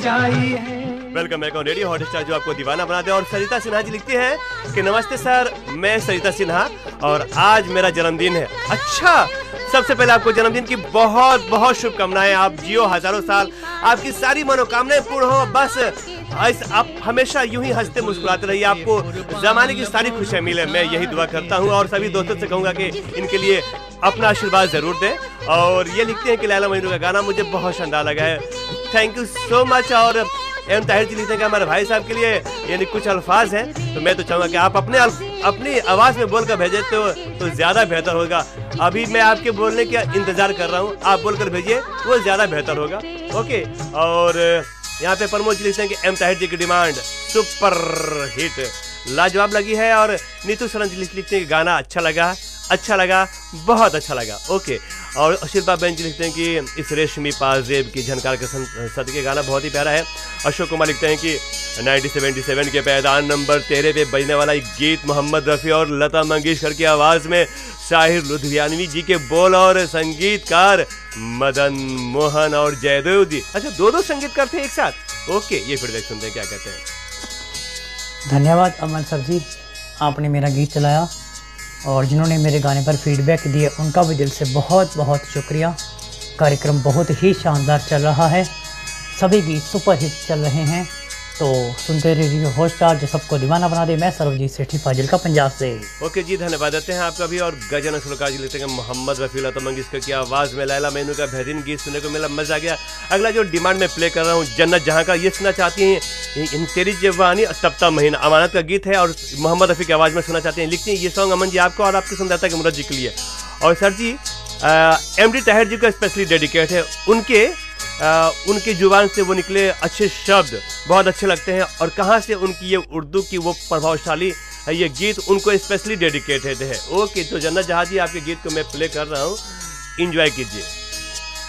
Welcome back on radio Hotstar, जो आपको दीवाना बना दे। और सरिता सिन्हा जी लिखती हैं कि नमस्ते सर, मैं सरिता सिन्हा और आज मेरा जन्मदिन है। अच्छा, सबसे पहले आपको जन्मदिन की बहुत बहुत शुभकामनाएं। आप जियो हजारों साल, आपकी सारी मनोकामनाएं पूर्ण हो। बस आप हमेशा यूं ही हंसते मुस्कुराते रहिए, आपको जमाने की सारी खुशियां मिले, मैं यही दुआ करता हूं। और सभी दोस्तों से कहूंगा कि इनके लिए अपना आशीर्वाद जरूर दें। और ये लिखते हैं कि लैला मजनू का गाना मुझे बहुत शानदार लगा है, थैंक यू सो मच। और एम ताहिर जी लिखते हैं कि हमारे भाई साहब के लिए यानी कुछ अल्फाज हैं, तो मैं तो चाहूंगा कि आप अपनी आवाज में बोलकर भेजें तो ज्यादा बेहतर होगा। अभी मैं आपके बोलने का इंतजार कर रहा हूँ, आप बोलकर भेजिए, वो ज्यादा बेहतर होगा। ओके। और यहाँ पे प्रमोद जी लिखते हैं कि एम ताहिर जी की डिमांड सुपर हिट लाजवाब लगी है। और नीतू सरन जी लिखते हैं कि गाना अच्छा लगा, बहुत अच्छा लगा। ओके। और शिल्पा बेन जी लिखते हैं कि इस रेशमी पाजेब की झनकार के सदके गाना बहुत ही प्यारा है। अशोक कुमार लिखते हैं कि 1977 के पैदान नंबर 13 पे बजने वाला एक गीत मोहम्मद रफ़ी और लता मंगेशकर की आवाज़ में शाहिर लुधियानवी जी के बोल और संगीतकार मदन मोहन और जयदेव जी। अच्छा, दो संगीतकार थे एक साथ। ओके, ये फीडबैक सुनते हैं क्या कहते हैं। धन्यवाद अमन सर जी, आपने मेरा गीत चलाया और जिन्होंने मेरे गाने पर फीडबैक दिए उनका भी दिल से बहुत बहुत शुक्रिया। कार्यक्रम बहुत ही शानदार चल रहा है, सभी गीत सुपर हिट चल रहे हैं, तो सुनते रेडियो हॉटस्टार जो सबको दीवाना बना दे। मैं सरवजीत सेठी फाजिलका पंजाब से। ओके जी, धन्यवाद देते हैं आपका भी। और गजन असलकार जी लिखते हैं मोहम्मद रफ़ी लता मंगेशकर की आवाज़ में लैला मजनू का बेहतरीन गीत सुनने को मिला, मज़ा आ गया। अगला जो डिमांड में प्ले कर रहा हूँ जन्नत जहाँ का, ये सुनना चाहती हैं इन तेरी जवानी तबता महीना, अमानत का गीत है और मोहम्मद रफ़ी की आवाज़ में सुनना चाहते हैं। लिखती हैं ये सॉन्ग अमन जी आपको और आपकी सुंदरता के मुराद जी के लिए। और सर जी एमडी ताहिर जी का स्पेशली डेडिकेट है, उनकी जुबान से वो निकले अच्छे शब्द बहुत अच्छे लगते हैं। और कहाँ से उनकी ये उर्दू की वो प्रभावशाली ये गीत उनको स्पेशली डेडिकेटेड है। ओके, तो जन्नत जहाँ जी आपके गीत को मैं प्ले कर रहा हूँ, एंजॉय कीजिए।